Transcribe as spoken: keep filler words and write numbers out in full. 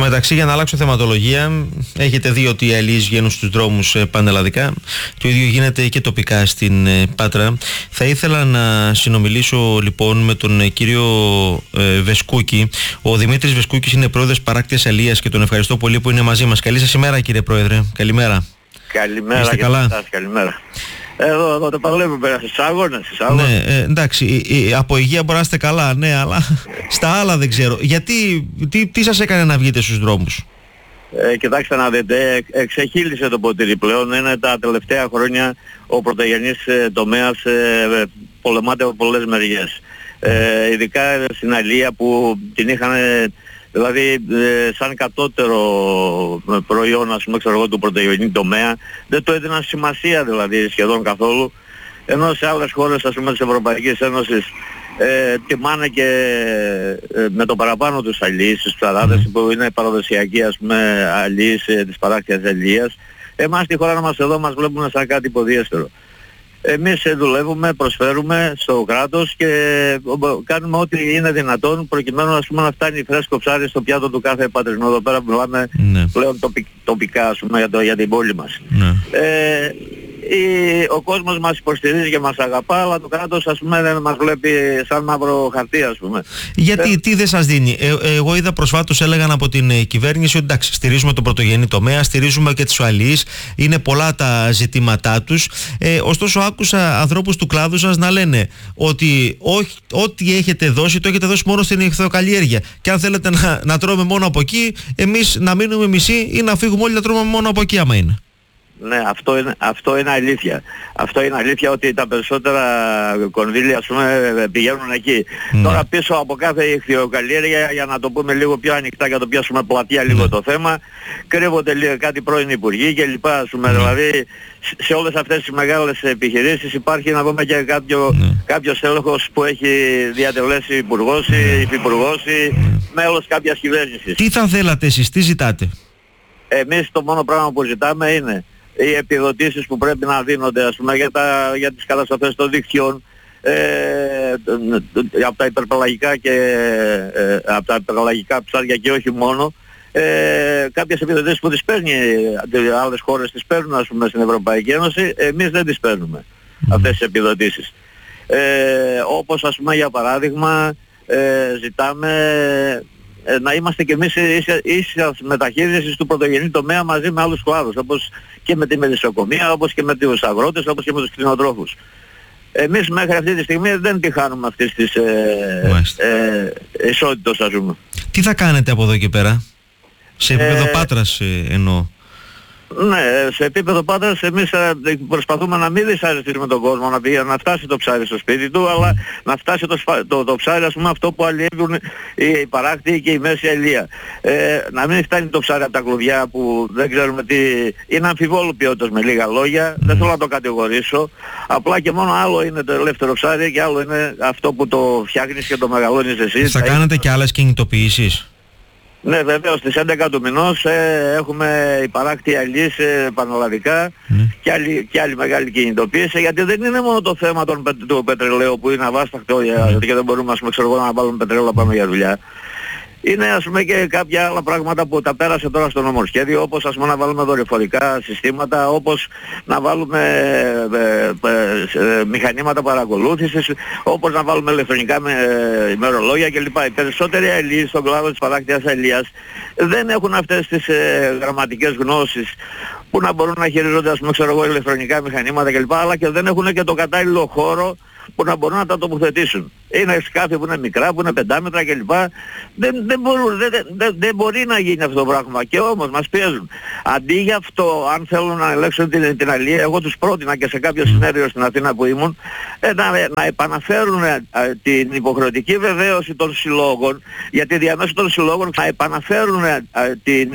μεταξύ, για να αλλάξω θεματολογία, έχετε δει ότι οι αλληλείς βγαίνουν στους δρόμους πανελλαδικά. Το ίδιο γίνεται και τοπικά στην Πάτρα. Θα ήθελα να συνομιλήσω λοιπόν με τον κύριο ε, Βεσκούκη. Ο Δημήτρης Βεσκούκης είναι πρόεδρος παράκτειας αλίας και τον ευχαριστώ πολύ που είναι μαζί μας. Καλή σας ημέρα, κύριε Πρόεδρε. Καλημέρα. Καλημέρα. Είστε καλά? Σας, καλημέρα. Εδώ, εδώ το παλεύουμε στις αγώνες, στις αγώνες. Ναι, ε, εντάξει, ε, ε, από υγεία μπορεί να είστε καλά, ναι, αλλά στα άλλα δεν ξέρω. Γιατί, τι, τι σας έκανε να βγείτε στους δρόμους? Ε, κοιτάξτε να δείτε, εξεχείλισε το ποτήρι πλέον. Είναι τα τελευταία χρόνια ο πρωτογενής ε, τομέας ε, πολεμάται από πολλές μεριές. Ε, ειδικά στην αλία που την είχαν, δηλαδή ε, σαν κατώτερο προϊόν, ας πούμε, ξέρω εγώ, του πρωτογενή τομέα, δεν το έδιναν σημασία δηλαδή σχεδόν καθόλου, ενώ σε άλλες χώρες, ας πούμε, της Ευρωπαϊκής Ένωσης ε, τιμάνε και ε, με το παραπάνω τους αλληλείς, τους ψαράδες, mm. που είναι παραδοσιακοί, ας πούμε, αλληλείς ε, της παράκτειας αλληλείας. Εμάς στη χώρα μας εδώ μας βλέπουν σαν κάτι υποδιέστερο. Εμείς δουλεύουμε, προσφέρουμε στο κράτος και κάνουμε ό,τι είναι δυνατόν προκειμένου, ας πούμε, να φτάνει φρέσκο ψάρι στο πιάτο του κάθε πατρινού. Εδώ πέρα μιλάμε ναι. πλέον τοπικ, τοπικά, ας πούμε, για, το, για την πόλη μας. Ναι. Ε, η, ο κόσμος μας υποστηρίζει και μας αγαπά, αλλά το κράτος, ας πούμε, δεν μας βλέπει σαν μαύρο χαρτί, ας πούμε. Γιατί, ε, τι δεν σας δίνει? Ε, εγώ είδα προσφάτως, έλεγαν από την ε, κυβέρνηση ότι εντάξει, στηρίζουμε τον πρωτογενή τομέα, στηρίζουμε και τους αλληλείς, είναι πολλά τα ζητήματά τους. Ε, ωστόσο άκουσα ανθρώπους του κλάδου σας να λένε ότι όχι, ό,τι έχετε δώσει το έχετε δώσει μόνο στην ηχθειοκαλλιέργεια, και αν θέλετε να, να τρώμε μόνο από εκεί, εμείς να μείνουμε μισοί ή να φύγουμε όλοι να τρώμε μόνο από εκεί άμα είναι. Ναι, αυτό είναι, αυτό είναι αλήθεια. Αυτό είναι αλήθεια, ότι τα περισσότερα κονδύλια, ας πούμε, πηγαίνουν εκεί. Mm. Τώρα πίσω από κάθε ηχθειοκαλλιέργεια, για να το πούμε λίγο πιο ανοιχτά και να το πιάσουμε πλατεία λίγο mm. το θέμα, κρύβονται λίγο κάτι πρώην υπουργοί και λοιπά, ας πούμε. Mm. Δηλαδή σε όλες αυτές τις μεγάλες επιχειρήσεις υπάρχει, να πούμε, και κάποιο, mm. κάποιος έλεγχος που έχει διατελέσει υπουργός ή υφυπουργός ή mm. μέλος κάποιας κυβέρνησης. Τι θα θέλατε εσείς, τι ζητάτε? Εμείς το μόνο πράγμα που ζητάμε είναι οι επιδοτήσεις που πρέπει να δίνονται, ας πούμε, για, τα, για τις καταστροφές των δικτυών, ε, από τα υπερπελαγικά και ε, από τα υπερπελαγικά ψάρια και όχι μόνο, ε, κάποιες επιδοτήσεις που τις παίρνει, άλλες χώρες τις παίρνουν, ας πούμε, στην Ευρωπαϊκή Ένωση, εμείς δεν τις παίρνουμε mm. αυτές τις επιδοτήσεις. Ε, όπως, ας πούμε, για παράδειγμα, ε, ζητάμε να είμαστε και εμείς ίσιας μεταχείρισης του πρωτογενή τομέα μαζί με άλλους κλάδους, όπως και με τη μελισσοκομεία, όπως και με τους αγρότες, όπως και με τους κτηνοτρόφους. Εμείς μέχρι αυτή τη στιγμή δεν τη χάνουμε αυτής της ε, ε, ισότητας, ας πούμε. Τι θα κάνετε από εδώ και πέρα, σε επίπεδο ε, Πάτρας ε, εννοώ? Ναι, σε επίπεδο Πάτρας εμείς προσπαθούμε να μην δυσαρεστήσουμε τον κόσμο, να, πει, να φτάσει το ψάρι στο σπίτι του, αλλά να φτάσει το, το, το ψάρι, ας πούμε, αυτό που αλλιεύουν οι, οι παράκτιοι και η μέση αλεία. Ε, να μην φτάνει το ψάρι από τα κλουβιά που δεν ξέρουμε τι... Είναι αμφιβόλου ποιότητας, με λίγα λόγια, mm. δεν θέλω να το κατηγορήσω. Απλά και μόνο άλλο είναι το ελεύθερο ψάρι και άλλο είναι αυτό που το φτιάχνεις και το μεγαλώνεις εσύ. Θα κάνετε είναι... και άλλες κινητοποιήσεις? Ναι, βεβαίως, στις έντεκα του μηνός ε, έχουμε η παράκτεια αλληλείς ε, πανελλαδικά mm. και, άλλη, και άλλη μεγάλη κινητοποίηση, γιατί δεν είναι μόνο το θέμα των, του πετρελαίου που είναι αβάσταχτο mm. και δεν μπορούμε, ας πούμε, ξέρω εγώ, να βάλουμε πετρέλαιο πάνω για δουλειά. Είναι, ας πούμε, και κάποια άλλα πράγματα που τα πέρασε τώρα στο νομοσχέδιο, όπως, ας πούμε, να βάλουμε δορυφορικά συστήματα, όπως να βάλουμε ε, ε, ε, μηχανήματα παρακολούθησης, όπως να βάλουμε ηλεκτρονικά με, ε, ημερολόγια κλπ. Οι περισσότεροι αλληλείς στον κλάδο της παράκτειας αλληλείας δεν έχουν αυτές τις ε, γραμματικές γνώσεις που να μπορούν να χειριζόνται, ας πούμε, ξέρω εγώ, ηλεκτρονικά μηχανήματα κλπ. Αλλά και δεν έχουν και το κατάλληλο χώρο που να μπορούν να τα τοποθετήσουν. Είναι σκάφη που είναι μικρά, που είναι πεντάμετρα κλπ. Δεν, δεν, μπορούν, δεν, δεν, δεν μπορεί να γίνει αυτό το πράγμα. Και όμως μας πιέζουν. Αντί για αυτό, αν θέλουν να ελέγξουν την, την αλία, εγώ τους πρότεινα και σε κάποιο συνέδριο στην Αθήνα που ήμουν, ε, να, να επαναφέρουν ε, την υποχρεωτική βεβαίωση των συλλόγων, γιατί διαμέσου των συλλόγων να επαναφέρουν ε, την